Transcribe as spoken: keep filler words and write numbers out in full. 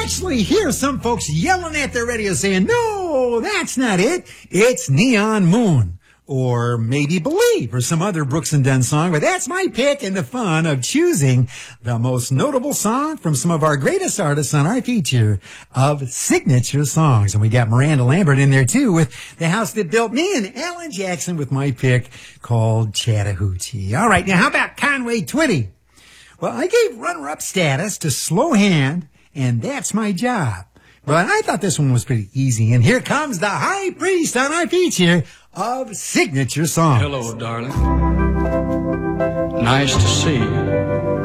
actually hear some folks yelling at their radio saying, no, that's not it. It's Neon Moon. Or maybe Believe, or some other Brooks and Dunn song. But that's my pick and the fun of choosing the most notable song from some of our greatest artists on our feature of signature songs. And we got Miranda Lambert in there too with The House That Built Me, and Alan Jackson with my pick called Chattahoochee. All right, now how about Conway Twitty? Well, I gave runner-up status to Slow Hand, and That's My Job. But I thought this one was pretty easy. And here comes the high priest on our feature of signature songs. Hello, darling. Nice to see you.